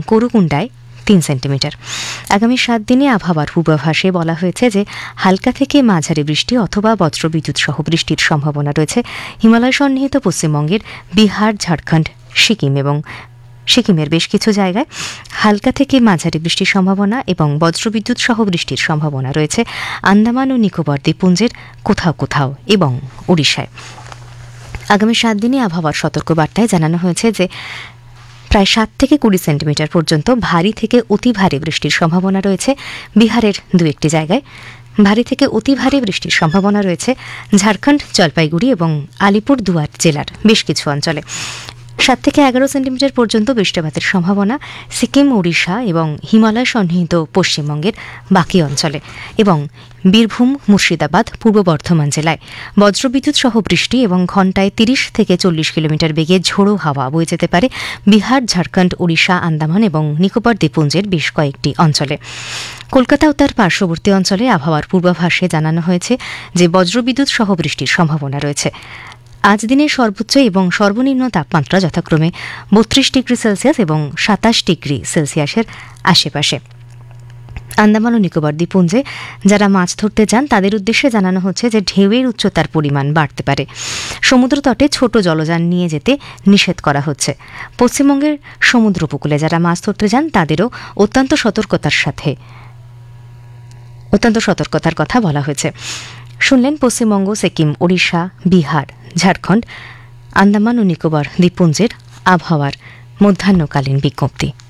করুকুন্ডায় 3 centimetre. আগামী 7 দিনে আবহাওয়ার পূর্বাভাসে বলা হয়েছে যে হালকা থেকে মাঝারি বৃষ্টি অথবা বজ্রবিদ্যুৎ সহ বৃষ্টির সম্ভাবনা রয়েছে হিমালয় সন্নিহিত পশ্চিমবঙ্গের বিহার, ঝাড়খণ্ড, সিকিমের বেশ কিছু জায়গায় হালকা থেকে মাঝারি বৃষ্টির সম্ভাবনা এবং বজ্রবিদ্যুৎ সহ বৃষ্টির সম্ভাবনা রয়েছে আন্দামান ও নিকোবর দ্বীপপুঞ্জের কোথাও কোথাও এবং ওড়িশায়। আগামী 7 দিনে আবহাওয়ার সতর্কবার্তায় জানানো হয়েছে যে প্রায় 7 থেকে 20 সেন্টিমিটার পর্যন্ত ভারী থেকে অতি ভারী বৃষ্টির সম্ভাবনা রয়েছে বিহারের 2-1টি জায়গায়। ভারী থেকে অতি ভারী বৃষ্টির সম্ভাবনা রয়েছে ঝাড়খণ্ড, জলপাইগুড়ি এবং আলিপুরদুয়ার জেলার বেশ কিছু অঞ্চলে। 7 থেকে 11 সেন্টিমিটার পর্যন্ত বৃষ্টিপাতের সম্ভাবনা সিকিম, ওড়িশা এবং হিমালয় সন্নিহিত পশ্চিমবঙ্গের বাকি অঞ্চলে এবং বীরভূম, মুর্শিদাবাদ, পূর্ব বর্ধমান জেলায় বজ্রবিদ্যুৎ সহ বৃষ্টি এবং ঘণ্টায় 30 থেকে 40 কিলোমিটার বেগে ঝোড়ো হাওয়া বয়ে যেতে পারে বিহার, ঝাড়খণ্ড, ওড়িশা, আন্দামান এবং নিকোবর দ্বীপপুঞ্জের বেশ কয়েকটি অঞ্চলে। কলকাতা ও তার পার্শ্ববর্তী অঞ্চলে আবহাওয়ার পূর্বাভাসে জানানো হয়েছে যে বজ্রবিদ্যুৎ সহ বৃষ্টির সম্ভাবনা রয়েছে। আজ দিনের সর্বোচ্চ এবং সর্বনিম্ন তাপমাত্রা যথাক্রমে 32 ডিগ্রি সেলসিয়াস এবং 27 ডিগ্রি সেলসিয়াসের আশেপাশে। আন্দামান ও নিকোবর দ্বীপপুঞ্জে যারা মাছ ধরতে যান তাদের উদ্দেশ্যে জানানো হচ্ছে যে ঢেউয়ের উচ্চতার পরিমাণ বাড়তে পারে। সমুদ্র তটে ছোট জলযান নিয়ে যেতে নিষেধ করা হচ্ছে। পশ্চিমবঙ্গের সমুদ্র উপকূলে যারা মাছ ধরতে যান তাদেরও অত্যন্ত সতর্কতার কথা বলা হয়েছে। শুনলেন পশ্চিমবঙ্গ, সিকিম, ওড়িশা, বিহার, ঝাড়খণ্ড, আন্দামান ও নিকোবর দ্বীপপুঞ্জের আবহাওয়ার মধ্যাহ্নকালীন বিজ্ঞপ্তি।